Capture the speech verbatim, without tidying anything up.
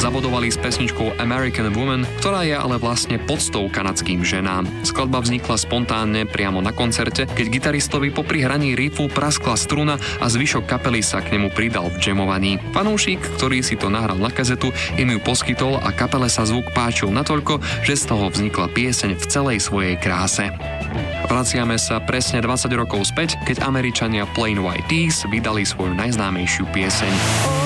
zabodovali s pesničkou American Woman, ktorá je ale vlastne poctou kanadským ženám. Skladba vznikla spontánne priamo na koncerte, keď gitaristovi popri hraní riffu praskla struna a zvyšok kapely sa k nemu pridal v jamovaní. Fanúšik, ktorý si to nahral na kazetu, im ju poskytol a kapele sa zvuk páčil natoľko, že z toho vznikla pieseň v celej svojej kráse. Vraciame sa presne dvadsať rokov späť, keď Američania Plain White T's vydali svoju najznámejšiu pieseň.